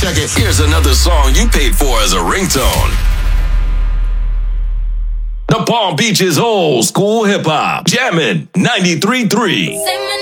Check it. Here's another song you paid for as a ringtone. The Palm Beach's old school hip hop. Jammin' 93.3.